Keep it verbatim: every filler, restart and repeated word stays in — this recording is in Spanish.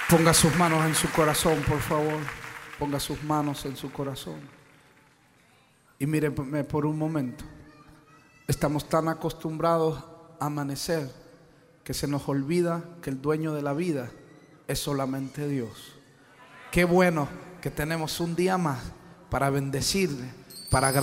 Ponga sus manos en su corazón, por favor. Ponga sus manos en su corazón. Y míreme por un momento. Estamos tan acostumbrados a amanecer que se nos olvida que el dueño de la vida es solamente Dios. Qué bueno que tenemos un día más para bendecirle, para agradecerle.